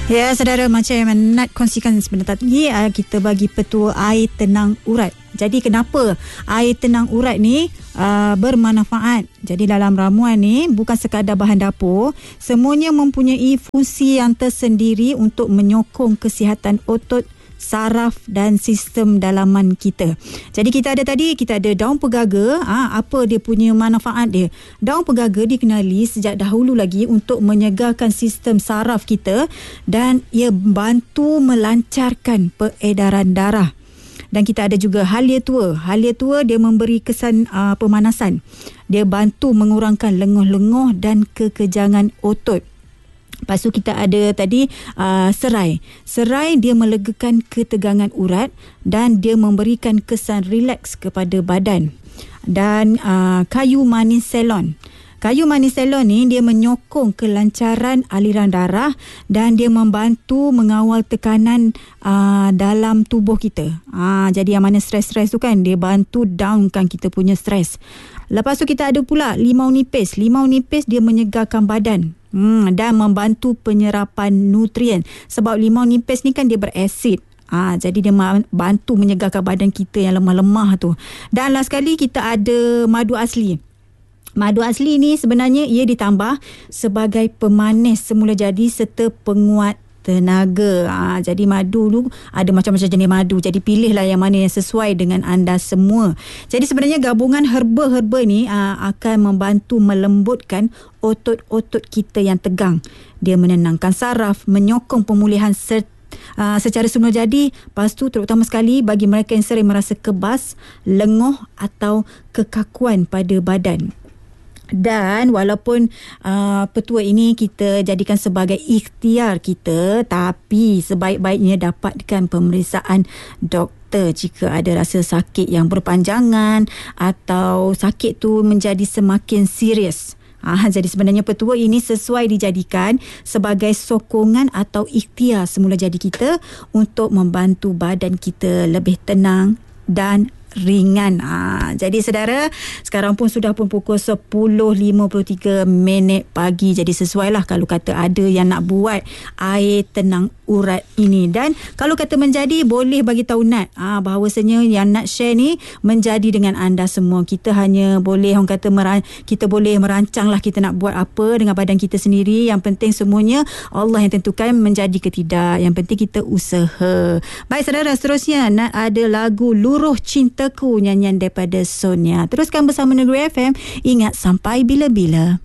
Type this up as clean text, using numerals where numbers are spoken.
Ya, saudara, macam yang Nat kongsikan sebentar tadi, kita bagi petua air tenang urat. Jadi kenapa air tenang urat ni bermanfaat? Jadi dalam ramuan ni bukan sekadar bahan dapur, semuanya mempunyai fungsi yang tersendiri untuk menyokong kesihatan otot, saraf dan sistem dalaman kita. Jadi kita ada daun pegaga. Apa dia punya manfaat dia? Daun pegaga dikenali sejak dahulu lagi untuk menyegarkan sistem saraf kita dan ia bantu melancarkan peredaran darah. Dan kita ada juga halia tua. Halia tua dia memberi kesan pemanasan. Dia bantu mengurangkan lenguh-lenguh dan kekejangan otot. Lepas tu kita ada tadi serai. Serai dia melegakan ketegangan urat dan dia memberikan kesan rileks kepada badan. Dan kayu manis Ceylon. Kayu manis Ceylon ni dia menyokong kelancaran aliran darah dan dia membantu mengawal tekanan dalam tubuh kita. Jadi yang mana stres-stres tu kan, dia bantu downkan kita punya stres. Lepas tu kita ada pula limau nipis. Limau nipis dia menyegarkan badan dan membantu penyerapan nutrien. Sebab limau nipis ni kan dia berasid. Jadi dia bantu menyegarkan badan kita yang lemah-lemah tu. Dan last sekali kita ada madu asli. Madu asli ni sebenarnya ia ditambah sebagai pemanis semula jadi serta penguat tenaga. Jadi madu tu ada macam-macam jenis madu. Jadi pilihlah yang mana yang sesuai dengan anda semua. Jadi sebenarnya gabungan herba-herba ni akan membantu melembutkan otot-otot kita yang tegang. Dia menenangkan saraf, menyokong pemulihan secara semula jadi. Lepas tu terutama sekali bagi mereka yang sering merasa kebas, lenguh atau kekakuan pada badan. Dan walaupun petua ini kita jadikan sebagai ikhtiar kita, tapi sebaik-baiknya dapatkan pemeriksaan doktor jika ada rasa sakit yang berpanjangan atau sakit tu menjadi semakin serius. Jadi sebenarnya petua ini sesuai dijadikan sebagai sokongan atau ikhtiar semula jadi kita untuk membantu badan kita lebih tenang dan ringan. Jadi saudara, sekarang pun sudah pun pukul 10.53 pagi. Jadi sesuailah kalau kata ada yang nak buat air tenang urat ini. Dan kalau kata menjadi, boleh bagi tahu Nat bahawasanya yang Nat share ni menjadi dengan anda semua. Kita hanya boleh kita boleh merancang lah kita nak buat apa dengan badan kita sendiri. Yang penting semuanya Allah yang tentukan menjadi ke tidak. Yang penting kita usaha. Baik saudara, seterusnya Nat ada lagu Luruh Cintaku, nyanyian daripada Sonia. Teruskan bersama Negeri FM. Ingat, sampai bila-bila.